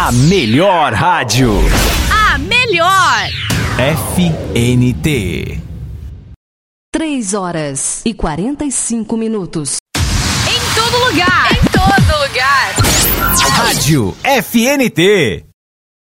A melhor rádio. A melhor. FNT. 3h45. Em todo lugar. Em todo lugar. Rádio FNT.